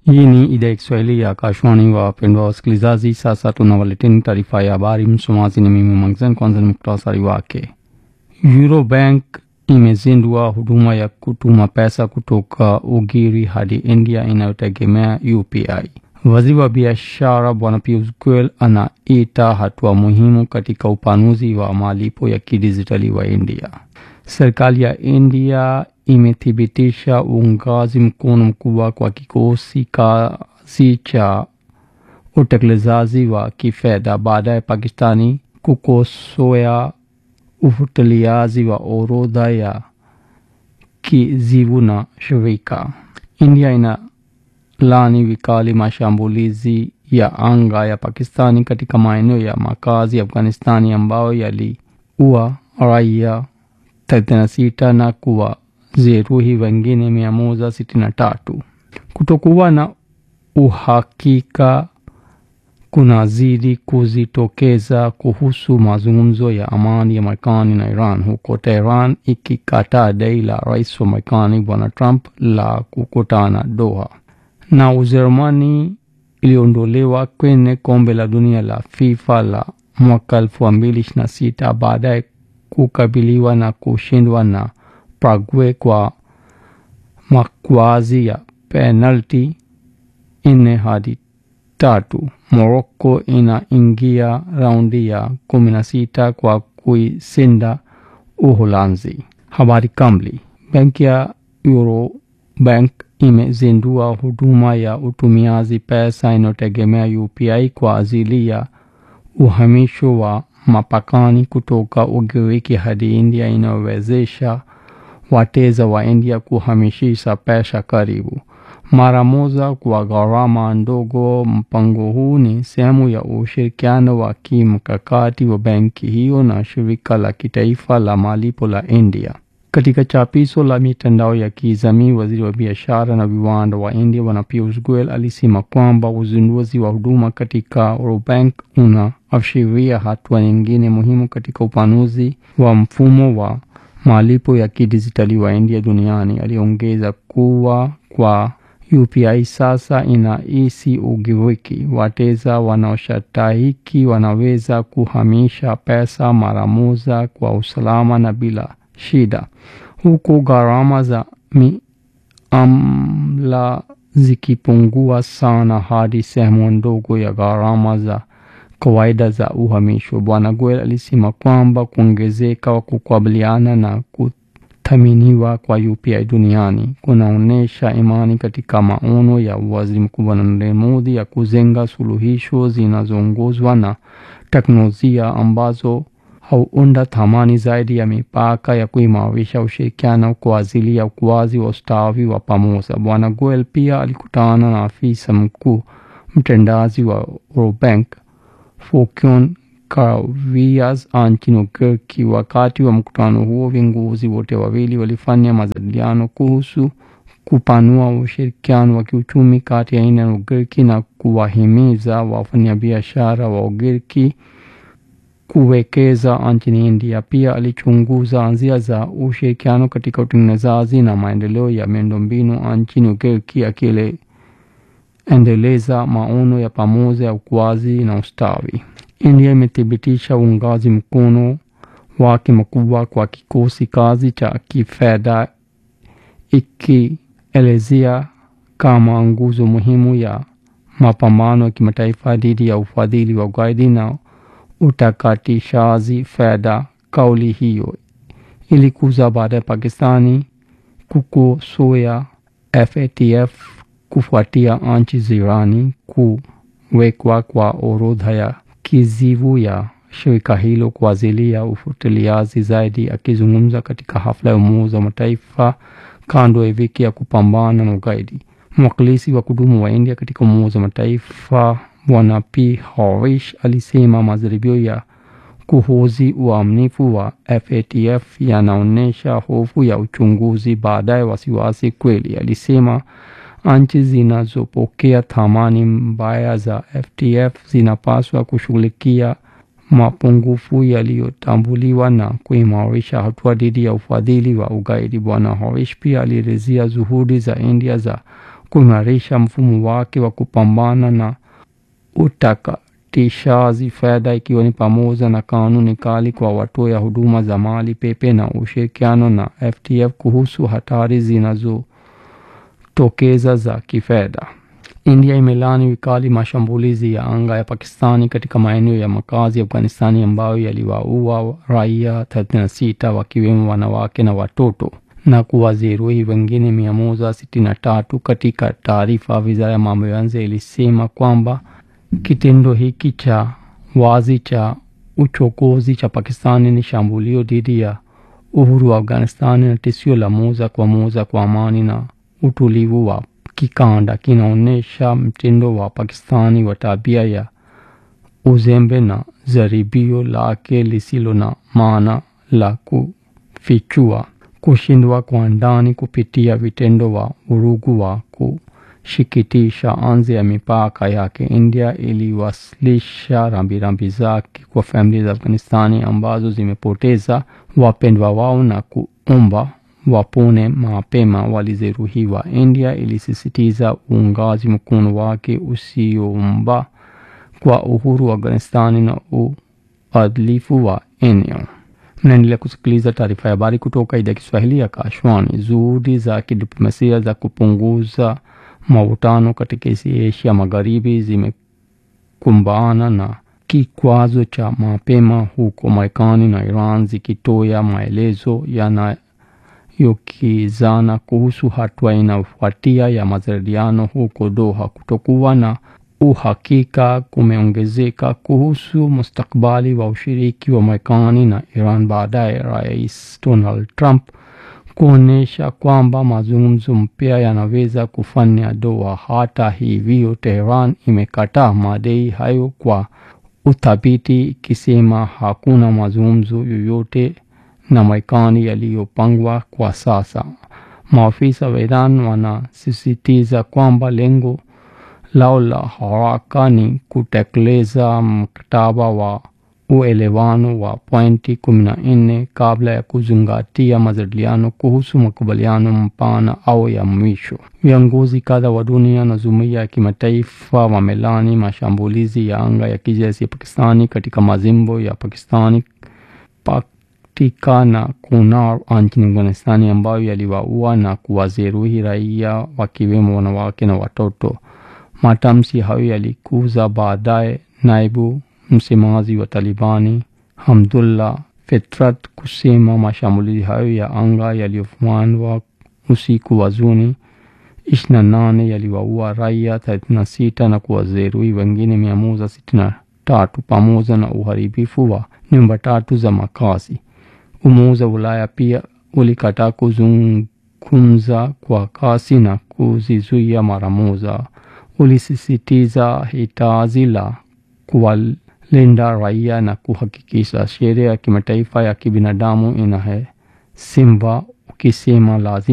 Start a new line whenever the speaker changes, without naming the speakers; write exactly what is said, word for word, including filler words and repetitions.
Hii ni idhaa ya Kiswahili ya Akashwani. Wapendwa wasikilizaji, sasa tunawaletea taarifa ya habari. Msomaji ni mimi Mangzen. Kwanza ni muktasari wake. Eurobank imezindua huduma ya kutuma pesa kutoka Ugiriki hadi India inayotegemea U P I. Waziri wa biashara Bwana Piyush Goyal anaita hatua muhimu katika upanuzi wa malipo ya kidijitali wa India. Serikali ya India imethibitisha uungaji mkono mkubwa kwa kikosi kazi cha utekelezaji wa kifedha baada ya Pakistani kukosoa ufuatiliaji wa orodha ya kizivu na shirika. India inalaani vikali mashambulizi ya anga ya Pakistani katika maeneo ya makazi ya Afghanistani ambayo yaliua raia thelathini na sita na kuwajeruhi wengine mia moja sitini na tatu. Kutokuwa na uhakika kunazidi kujitokeza kuhusu mazungumzo ya amani ya Marekani na Iran, huko Tehran ikikataa dai la rais wa Marekani Bwana Trump la kukutana Doha. Na Ujerumani iliondolewa kwenye kombe la dunia la FIFA la mwaka elfu mbili ishirini na sita baada ya kukabiliwa na kushindwa na Paraguay kwa makwazi ya penalty nne hadi tatu. Morocco inaingia raundi ya kumi na sita kwa kuishinda Uholanzi. Habari kamili. Benki ya Eurobank imezindua huduma ya utumiaji pesa inayotegemea U P I kwa ajili ya uhamisho wa mapakani kutoka Ugiriki hadi India, inayowezesha wateja wa India kuhamishisha pesa karibu mara moja kwa gharama ndogo. Mpango huu ni sehemu ya ushirikiano wa kimkakati wa benki hiyo na shirika la kitaifa la malipo la India. Katika chapisho la mitandao ya kijamii, waziri wa biashara na viwanda wa India Bwana Piyush Goyal alisema kwamba uzinduzi wa huduma katika Eurobank unaashiria hatua nyingine muhimu katika upanuzi wa mfumo wa malipo ya kidijitali wa India duniani. Aliongeza kuwa kwa U P I sasa inaishi Ugiriki, wateja wanaostahiki wanaweza kuhamisha pesa mara moja kwa usalama na bila shida, huku gharama za miamala zikipungua sana hadi sehemu ndogo ya gharama za kawaida za uhamisho. Bwana Goyal alisema kwamba kuongezeka wa kukabiliana na kuthaminiwa kwa U P I duniani kunaonesha imani katika maono ya Waziri Mkuu Bwana Narendra Modi ya kujenga suluhisho zinazoongozwa na teknolojia ambazo huunda thamani zaidi ya mipaka ya kuimarisha ushirikiano kwa ajili ya ukuaji wa ustawi wa pamoja. Bwana Goyal pia alikutana na afisa mkuu mtendaji wa Eurobank Fokion Karavias nchini Ugiriki. Wakati wa mkutano huo, viongozi wote wawili walifanya majadiliano kuhusu kupanua ushirikiano wa kiuchumi kati ya India na Ugiriki na kuwahimiza wafanyabiashara wa Ugiriki kuwekeza nchini India. Pia alichunguza njia za ushirikiano katika utengenezaji na maendeleo ya miundombinu nchini Ugiriki, akiendeleza maono ya pamoja ya ukuaji na ustawi. India imethibitisha uungaji mkono wake mkubwa kwa kikosi kazi cha kifedha, ikielezea kama nguzo muhimu ya mapambano ya kimataifa dhidi ya ufadhili wa ugaidi na utakatishaji fedha. Kauli hiyo ilikuja baada ya Pakistani kukosoa F A T F kufuatia nchi jirani kuwekwa kwa orodha ya kizivu ya shirika hilo kwa ajili ya ufuatiliaji zaidi. Akizungumza katika hafla ya Umoja wa Mataifa kando ya wiki ya kupambana na ugaidi, mwakilishi wa kudumu wa India katika Umoja wa Mataifa Bwana P Harish alisema majaribio ya kuhoji uaminifu wa F A T F yanaonyesha hofu ya uchunguzi baadaye wasiwasi kweli. Alisema nchi zinazopokea thamani mbaya za F T F zinapaswa kushughulikia mapungufu yaliyotambuliwa na kuimarisha hatua dhidi ya ufadhili wa ugaidi. Bwana Harish pia alielezea juhudi za India za kuimarisha mfumo wake wa kupambana na utakatishaji fedha, ikiwa ni pamoja na kanuni kali kwa watoa huduma za mali pepe na ushirikiano na F T F kuhusu hatari zinazotokeza za kifedha. India imelaani vikali mashambulizi ya anga ya Pakistani katika maeneo ya makazi ya Afghanistani ambayo yaliwaua raia thelathini na sita wakiwemo wanawake na watoto na kuwajeruhi wengine mia moja sitini na tatu. Katika taarifa, wizara ya mambo ya nje ilisema kwamba kitendo hiki cha wazi cha uchokozi cha Pakistani ni shambulio dhidi ya uhuru wa Afghanistani na tishio la moja kwa moja kwa amani na utulivu wa kikanda. Kinaonyesha mtindo wa Pakistani wa tabia ya uzembe na jaribio lake lisilo na maana la kufichua kushindwa kwa ndani kupitia vitendo wa vurugu wa kushikitisha nje ya mipaka yake. India iliwasilisha rambirambi zake kwa familia za Afghanistani ambazo zimepoteza wapendwa wao na kuomba wapone mapema walijeruhiwa. India ilisisitiza uungaji mkono wake usiomba kwa uhuru wa Afghanistani na uadilifu wa eneo. Mnaendelea kusikiliza taarifa ya habari kutoka idhaa ya Kiswahili ya Akashwani. Juhudi za kidiplomasia za kupunguza mvutano katika Asia Magharibi zimekumbana na kikwazo cha mapema, huko Marekani na Iran zikitoa maelezo yanayokizana kuhusu hatua inayofuatia ya majadiliano huko Doha. Kutokuwa na uhakika kumeongezeka kuhusu mustakabali wa ushiriki wa Marekani na Iran baada ya Rais Donald Trump kuonesha kwamba mazungumzo mpya yanaweza kufanya Doha. Hata hivyo, Tehran imekataa madai hayo kwa uthabiti, ikisema hakuna mazungumzo yoyote na Marekani yaliyopangwa kwa sasa. Maafisa wa Iran wanasisitiza kwamba lengo lao la haraka ni kutekeleza mkataba wa uelewano wa pointi kumi na nne kabla ya kuzingatia majadiliano kuhusu makubaliano mpana au ya mwisho. Viongozi kadhaa wa dunia na jumuiya ya kimataifa wamelaani mashambulizi ya anga ya kijeshi ya Pakistani katika majimbo ya Pakistani, Paktika na Kunar nchini Afghanistani ambayo yaliwaua na kuwajeruhi raia wakiwemo wanawake na watoto. Matamshi hayo yalikuza baadaye naibu msemaji wa Talibani Hamdullah Fitrat kusema mashambulizi hayo ya anga yaliyofanywa usiku wa Juni ishirini na nane yaliwaua raia thelathini na sita na kuwajeruhi wengine mia moja sitini na tatu pamoja na uharibifu wa nyumba tatu za makazi. Umoja wa Ulaya pia ulikataa kuzungumza kwa kasi na kuzizuia mara moja. Ulisisitiza hitaji la kuwalinda raia na kuhakikisha sheria ya kimataifa ya kibinadamu inaheshimiwa, ukisema lazima